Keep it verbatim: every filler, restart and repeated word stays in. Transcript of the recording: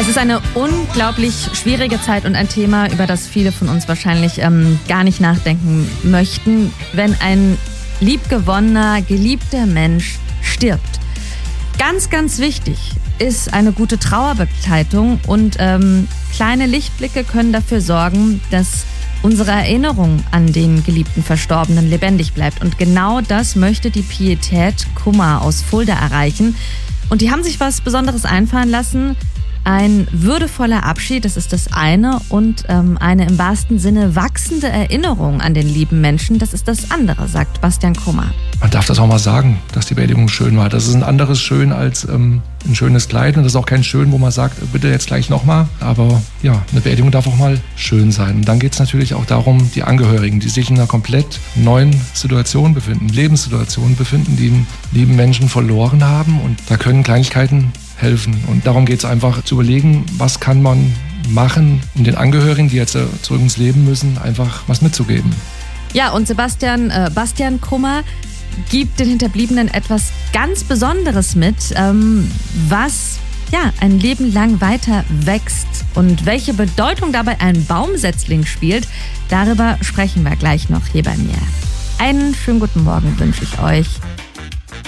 Es ist eine unglaublich schwierige Zeit und ein Thema, über das viele von uns wahrscheinlich ähm, gar nicht nachdenken möchten, wenn ein liebgewonnener, geliebter Mensch stirbt. Ganz, ganz wichtig ist eine gute Trauerbegleitung und ähm, kleine Lichtblicke können dafür sorgen, dass unsere Erinnerung an den geliebten Verstorbenen lebendig bleibt. Und genau das möchte die Pietät Kummer aus Fulda erreichen. Und die haben sich was Besonderes einfallen lassen. Ein würdevoller Abschied, das ist das eine, und ähm, eine im wahrsten Sinne wachsende Erinnerung an den lieben Menschen, das ist das andere, sagt Bastian Kummer. Man darf das auch mal sagen, dass die Beerdigung schön war. Das ist ein anderes Schön als ähm, ein schönes Kleid, und das ist auch kein Schön, wo man sagt, bitte jetzt gleich nochmal. Aber ja, eine Beerdigung darf auch mal schön sein. Und dann geht es natürlich auch darum, die Angehörigen, die sich in einer komplett neuen Situation befinden, Lebenssituation befinden, die einen lieben Menschen verloren haben, und da können Kleinigkeiten helfen. Und darum geht es einfach zu überlegen, was kann man machen, um den Angehörigen, die jetzt zurück ins Leben müssen, einfach was mitzugeben. Ja, und Sebastian, äh, Bastian Kummer gibt den Hinterbliebenen etwas ganz Besonderes mit, ähm, was ja ein Leben lang weiter wächst. Und welche Bedeutung dabei ein Baumsetzling spielt, darüber sprechen wir gleich noch hier bei mir. Einen schönen guten Morgen wünsche ich euch.